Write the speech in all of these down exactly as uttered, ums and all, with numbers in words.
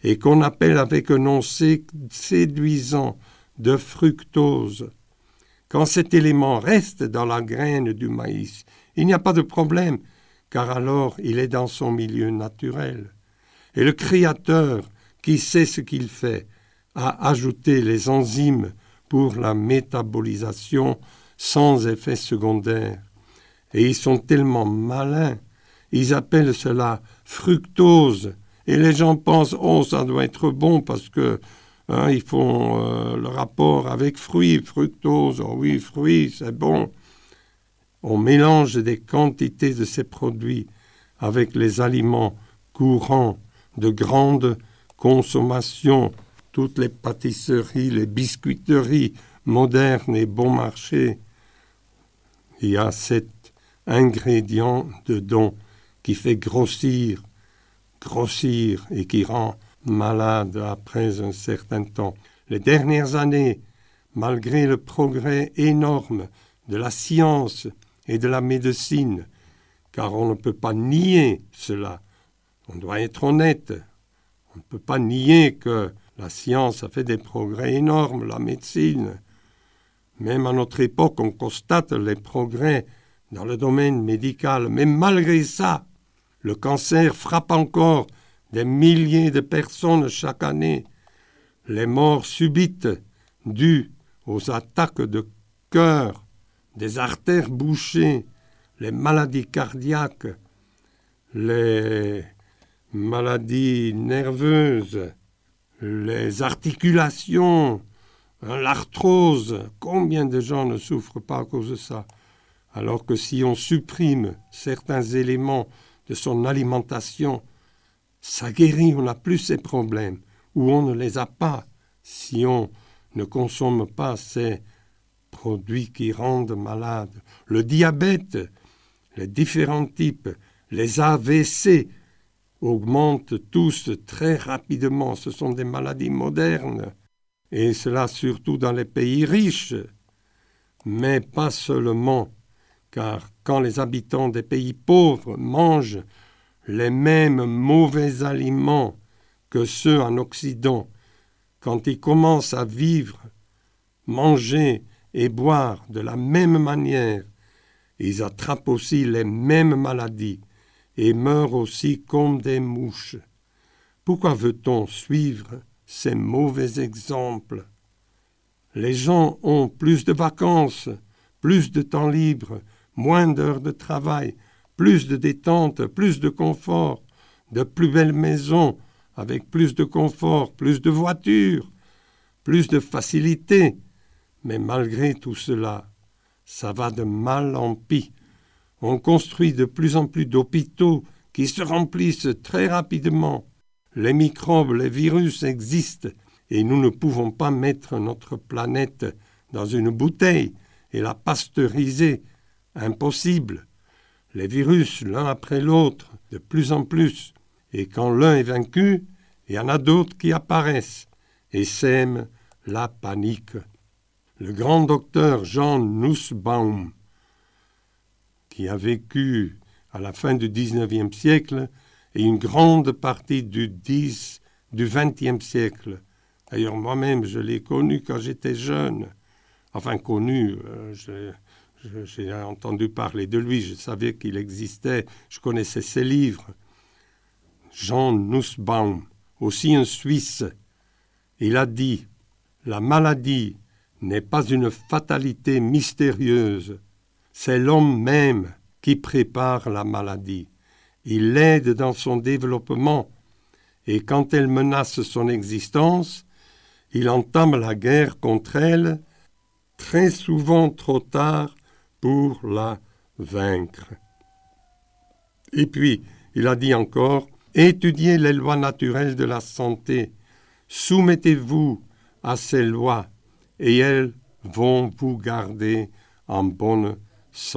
et qu'on appelle avec un nom séduisant de fructose. Quand cet élément reste dans la graine du maïs, il n'y a pas de problème, car alors il est dans son milieu naturel. Et le Créateur, qui sait ce qu'il fait, a ajouté les enzymes pour la métabolisation sans effet secondaire. Et ils sont tellement malins, ils appellent cela fructose. Et les gens pensent, oh, ça doit être bon parce que hein, ils font euh, le rapport avec fruits, fructose, oh oui, fruits, c'est bon. On mélange des quantités de ces produits avec les aliments courants de grande consommation, toutes les pâtisseries, les biscuiteries modernes et bon marché. Il y a cet ingrédient dedans qui fait grossir, grossir et qui rend malade après un certain temps. Les dernières années, malgré le progrès énorme de la science et de la médecine, car on ne peut pas nier cela, on doit être honnête, on ne peut pas nier que la science a fait des progrès énormes, la médecine. Même à notre époque, on constate les progrès dans le domaine médical, mais malgré ça, le cancer frappe encore des milliers de personnes chaque année. Les morts subites dues aux attaques de cœur, des artères bouchées, les maladies cardiaques, les maladies nerveuses, les articulations, l'arthrose. Combien de gens ne souffrent pas à cause de ça? Alors que si on supprime certains éléments de son alimentation, ça guérit, on n'a plus ces problèmes, ou on ne les a pas si on ne consomme pas ces produits qui rendent malades. Le diabète, les différents types, les A V C augmentent tous très rapidement. Ce sont des maladies modernes, et cela surtout dans les pays riches, mais pas seulement, car quand les habitants des pays pauvres mangent les mêmes mauvais aliments que ceux en Occident, quand ils commencent à vivre, manger et boire de la même manière, ils attrapent aussi les mêmes maladies et meurent aussi comme des mouches. Pourquoi veut-on suivre ces mauvais exemples? Les gens ont plus de vacances, plus de temps libre, moins d'heures de travail, plus de détente, plus de confort, de plus belles maisons avec plus de confort, plus de voitures, plus de facilité. Mais malgré tout cela, ça va de mal en pis. On construit de plus en plus d'hôpitaux qui se remplissent très rapidement. Les microbes, les virus existent et nous ne pouvons pas mettre notre planète dans une bouteille et la pasteuriser. Impossible. Les virus, l'un après l'autre, de plus en plus. Et quand l'un est vaincu, il y en a d'autres qui apparaissent et sèment la panique. Le grand docteur Jean Nussbaum, qui a vécu à la fin du dix-neuvième siècle et une grande partie du, dix, du vingtième siècle. D'ailleurs, moi-même, je l'ai connu quand j'étais jeune. Enfin, connu, euh, je, je, j'ai entendu parler de lui, je savais qu'il existait, je connaissais ses livres. Jean Nussbaum, aussi un Suisse, il a dit « La maladie n'est pas une fatalité mystérieuse, c'est l'homme même qui prépare la maladie. Il l'aide dans son développement et quand elle menace son existence, il entame la guerre contre elle, très souvent trop tard pour la vaincre. » Et puis, il a dit encore « Étudiez les lois naturelles de la santé, soumettez-vous à ces lois et elles vont vous garder en bonne santé. »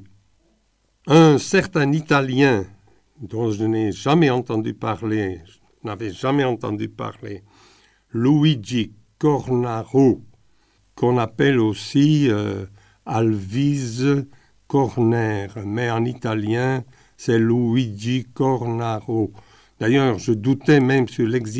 Un certain Italien dont je n'ai jamais entendu parler, je n'avais jamais entendu parler, Luigi Cornaro, qu'on appelle aussi euh, Alvise Corner, mais en italien, c'est Luigi Cornaro. D'ailleurs, je doutais même sur l'existence